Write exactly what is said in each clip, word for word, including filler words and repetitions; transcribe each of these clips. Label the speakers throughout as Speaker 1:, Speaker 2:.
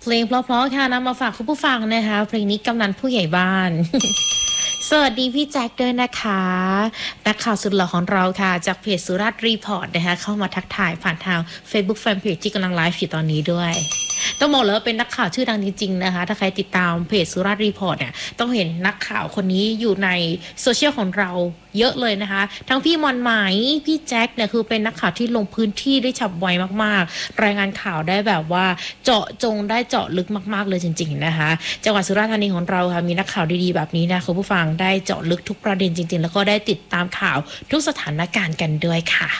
Speaker 1: ลงเพราะๆค่ะนำมาฝากคุณผู้ฟังนะคะเพลงนี้กำนันผู้ใหญ่บ้าน สวัสดีพี่แจ็คด้วยนะคะนักข่าวสุดหล่อของเราค่ะจากเพจสุราษฎร์รีพอร์ตนะคะเข้ามาทักทายผ่านทาง Facebook Fanpage ที่กำลังไลฟ์อยู่ตอนนี้ด้วยต้องบอกเลยว่าเป็นนักข่าวชื่อดังจริงๆนะคะถ้าใครติดตามเพจสุราษฎร์รีพอร์ตเนี่ยต้องเห็นนักข่าวคนนี้อยู่ในโซเชียลของเราเยอะเลยนะคะทั้งพี่มอนไหมพี่แจ็คเนี่ยคือเป็นนักข่าวที่ลงพื้นที่ได้ฉับไวมากๆรายงานข่าวได้แบบว่าเจาะจงได้เจาะลึกมากๆเลยจริงๆนะคะจังหวัดสุราษฎร์ธานีของเราค่ะมีนักข่าวดีๆแบบนี้นะคุณผู้ฟังได้เจาะลึกทุกประเด็นจริงๆแล้วก็ได้ติดตามข่าวทุกสถานการณ์กันด้วยค่ะ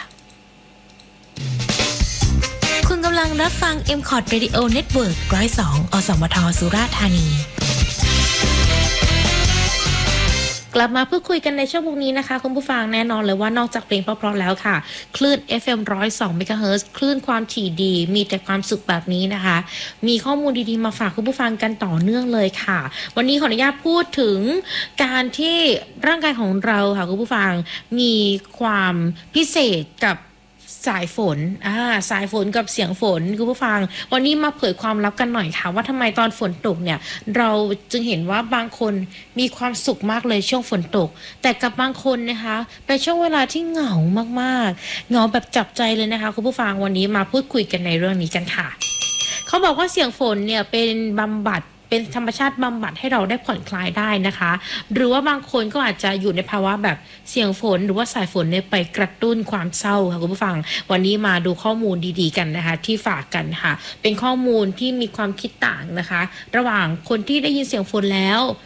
Speaker 1: คุณกำลังรับฟัง เอ็ม คอร์ด Radio Network หนึ่งศูนย์สอง อสมทสุราษฎร์ธานีกลับมาพูดคุยกันในช่วงนี้นะคะคุณผู้ฟังแน่นอนเลยว่านอกจากเพลงเพราะๆแล้วค่ะคลื่น เอฟ เอ็ม หนึ่งศูนย์สอง เมกะเฮิรตซ์คลื่นความถี่ดีมีแต่ความสุขแบบนี้นะคะมีข้อมูลดีๆมาฝากคุณผู้ฟังกันต่อเนื่องเลยค่ะวันนี้ขออนุญาตพูดถึงการที่ร่างกายของเราค่ะคุณผู้ฟังมีความพิเศษกับสายฝนอ่าสายฝนกับเสียงฝนคุณผู้ฟังวันนี้มาเผยความลับกันหน่อยค่ะว่าทำไมตอนฝนตกเนี่ยเราจึงเห็นว่าบางคนมีความสุขมากเลยช่วงฝนตกแต่กับบางคนนะคะเป็นช่วงเวลาที่เหงามากๆเหงาแบบจับใจเลยนะคะคุณผู้ฟังวันนี้มาพูดคุยกันในเรื่องนี้กันค่ะเขาบอกว่าเสียงฝนเนี่ยเป็นบำบัดเป็นธรรมชาติบำบัดให้เราได้ผ่อนคลายได้นะคะหรือว่าบางคนก็อาจจะอยู่ในภาวะแบบเสียงฝนหรือว่าสายฝนเนี่ยไปกระตุ้นความเศร้าค่ะคุณผู้ฟังวันนี้มาดูข้อมูลดีๆกันนะคะที่ฝากกันค่ะเป็นข้อมูลที่มีความคิดต่างนะคะระหว่างคนที่ได้ยินเสียงฝนแล้ว